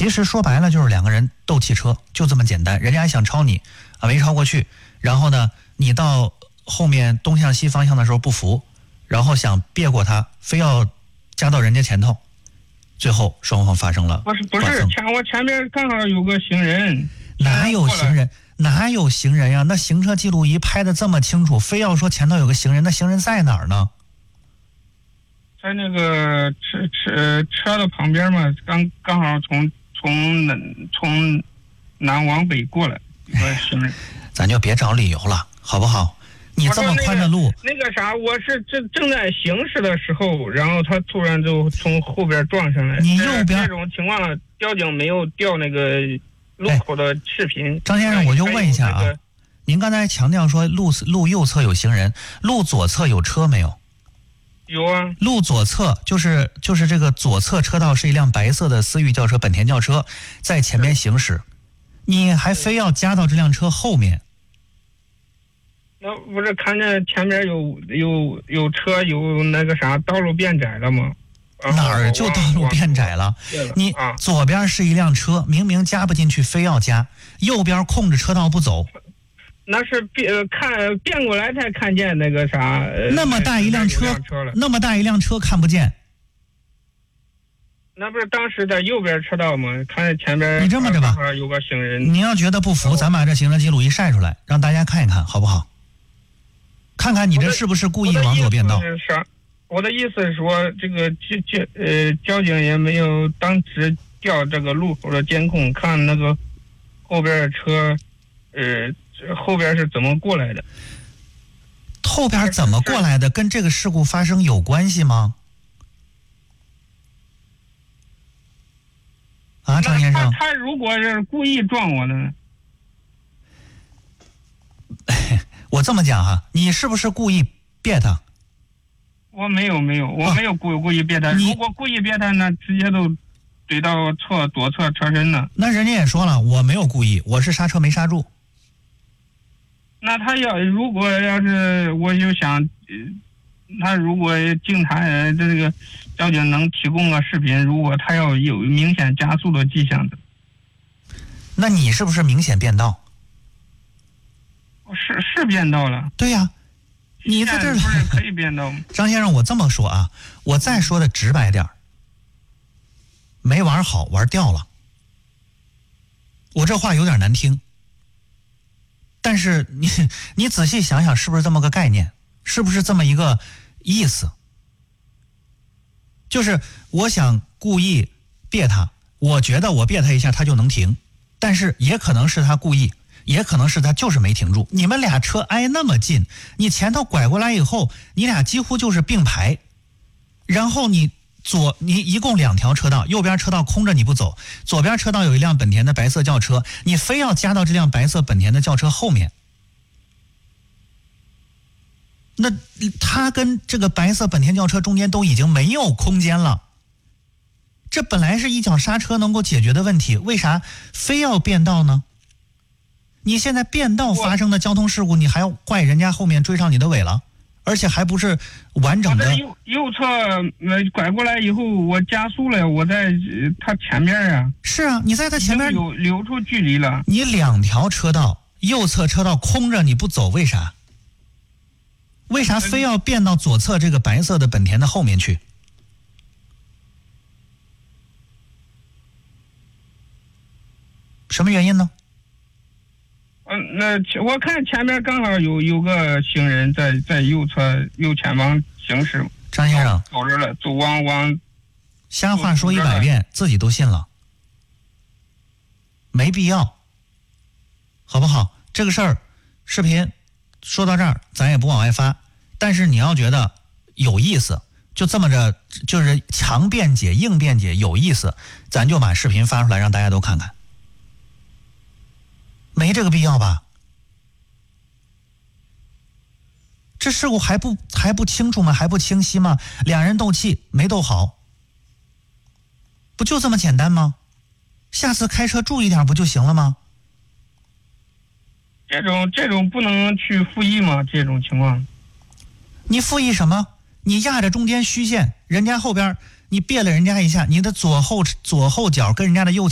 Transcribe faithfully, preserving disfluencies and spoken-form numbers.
其实说白了就是两个人斗汽车，就这么简单。人家想超你啊，没超过去，然后呢，你到后面东向西方向的时候不服，然后想别过他，非要加到人家前头，最后双方发生了。 不是不是，前我前面刚好有个行人。 哪有行人？哪有行人呀？那行车记录仪拍的这么清楚，非要说前头有个行人，那行人在哪儿呢？ 在那个车车车的旁边嘛，刚刚好从从南从南往北过来有个行人。 咱就别找理由了，好不好？你这么宽的路， 那个、那个啥，我是正正在行驶的时候，然后他突然就从后边撞上来。 你右边这种情况，交警没有调那个路口的视频。 哎、张先生，我就问一下啊，那个、您刚才强调说路路右侧有行人，路左侧有车没有？ 有啊。 路左侧就是就是这个左侧车道是一辆白色的思域轿车，本田轿车在前面行驶，你还非要加到这辆车后面？ 那不是看见前面有有有车有那个啥道路变窄了吗？ 哪儿就道路变窄了？你左边是一辆车，明明加不进去，非要加；右边控制车道不走。 那是变看变过来才看见那个啥。 那么大一辆车，那么大一辆车看不见。 那不是当时在右边车道吗？看见前边。 你这么着吧， 有个行人。 你要觉得不服，咱把这行车记录仪晒出来，让大家看一看，好不好？看看你这是不是故意往左变道？ 我的意思是说，这个交交呃交警也没有当时调这个路口的监控，看那个后边的车，呃后边是怎么过来的？ 后边怎么过来的跟这个事故发生有关系吗？啊，张先生， 他他如果是故意撞我呢？ 我这么讲哈，你是不是故意别他？ 我没有没有，我没有故意故意别他。如果故意别他呢，直接都怼到侧左侧车身了。 那人家也说了，我没有故意，我是刹车没刹住。 那他要如果要是我就想，他如果警察这个交警能提供个视频，如果他要有明显加速的迹象的， 那你是不是明显变道？ 是是变道了。 对呀、啊，你在这儿可以变道吗？ 张先生，我这么说啊，我再说的直白点，没玩好，玩掉了。我这话有点难听，但是你你仔细想想，是不是这么个概念？是不是这么一个意思？就是我想故意别他，我觉得我别他一下他就能停，但是也可能是他故意。也可能是他就是没停住，你们俩车挨那么近，你前头拐过来以后，你俩几乎就是并排，然后你左你一共两条车道，右边车道空着你不走，左边车道有一辆本田的白色轿车，你非要加到这辆白色本田的轿车后面，那他跟这个白色本田轿车中间都已经没有空间了，这本来是一脚刹车能够解决的问题，为啥非要变道呢？你现在变道发生的交通事故，你还要怪人家后面追上你的尾了，而且还不是完整的。 我在右右侧呃拐过来以后，我加速了，我在他前面啊。 是啊，你在他前面有留出距离了。 你两条车道，右侧车道空着你不走，为啥？为啥非要变到左侧这个白色的本田的后面去？什么原因呢？ 嗯，那我看前面刚好有有个行人在在右侧右前方行驶。 张先生， 走着了，走往往。 瞎话说一百遍，自己都信了，没必要，好不好？这个事儿，视频说到这儿，咱也不往外发。但是你要觉得有意思，就这么着，就是强辩解、硬辩解有意思，咱就把视频发出来，让大家都看看。没这个必要吧？这事故还不还不清楚吗？还不清晰吗？两人斗气没斗好，不就这么简单吗？下次开车注意点不就行了吗？ 这种这种不能去复议吗？这种情况， 你复议什么？你压着中间虚线，人家后边你别了人家一下，你的左后左后脚跟人家的右